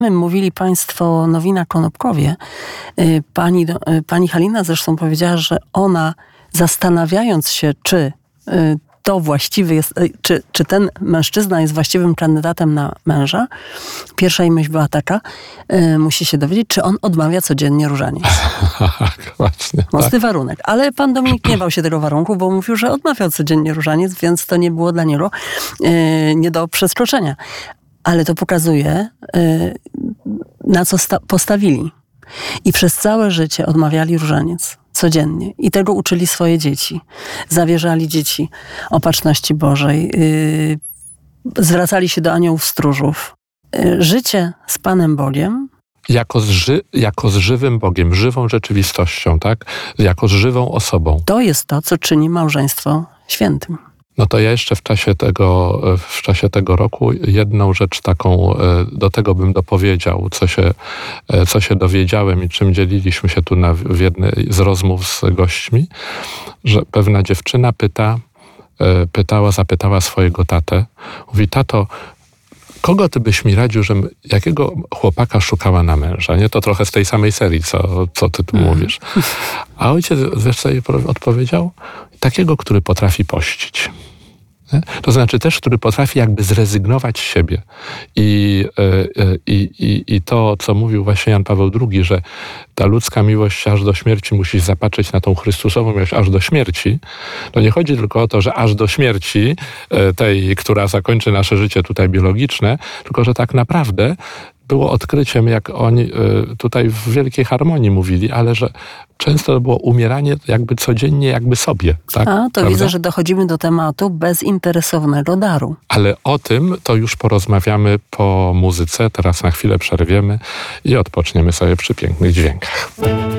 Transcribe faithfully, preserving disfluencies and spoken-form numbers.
Mówili Państwo Nowina Konopkowie. Pani, pani Halina zresztą powiedziała, że ona zastanawiając się, czy to właściwy jest, czy, czy ten mężczyzna jest właściwym kandydatem na męża, pierwsza jej myśl była taka, y, musi się dowiedzieć, czy on odmawia codziennie różaniec. Właśnie, Mocny tak. warunek. Ale pan Dominik nie bał się tego warunku, bo mówił, że odmawiał codziennie różaniec, więc to nie było dla niego y, nie do przeskoczenia. Ale to pokazuje, y, na co sta- postawili. I przez całe życie odmawiali różaniec. Codziennie. I tego uczyli swoje dzieci. Zawierzali dzieci opatrzności Bożej. Yy, zwracali się do aniołów stróżów. Yy, życie z Panem Bogiem. Jako z, ży- jako z żywym Bogiem, żywą rzeczywistością, tak? Jako z żywą osobą. To jest to, co czyni małżeństwo świętym. No to ja jeszcze w czasie tego, w czasie tego roku jedną rzecz taką do tego bym dopowiedział, co się, co się dowiedziałem i czym dzieliliśmy się tu na, w jednej z rozmów z gośćmi, że pewna dziewczyna pyta, pytała, zapytała swojego tatę, mówi: tato, kogo ty byś mi radził, że jakiego chłopaka szukała na męża? Nie? To trochę z tej samej serii, co, co ty tu mówisz. A ojciec, wiesz co jej odpowiedział? Takiego, który potrafi pościć. Nie? To znaczy też, który potrafi jakby zrezygnować z siebie. I, i, i, I to, co mówił właśnie Jan Paweł drugi, że ta ludzka miłość aż do śmierci musisz zapatrzeć na tą Chrystusową miłość aż do śmierci. To nie chodzi tylko o to, że aż do śmierci tej, która zakończy nasze życie tutaj biologiczne, tylko że tak naprawdę było odkryciem, jak oni tutaj w wielkiej harmonii mówili, ale że często było umieranie jakby codziennie jakby sobie. Tak? A, to Prawda? widzę, że dochodzimy do tematu bezinteresownego daru. Ale o tym to już porozmawiamy po muzyce. Teraz na chwilę przerwiemy i odpoczniemy sobie przy pięknych dźwiękach.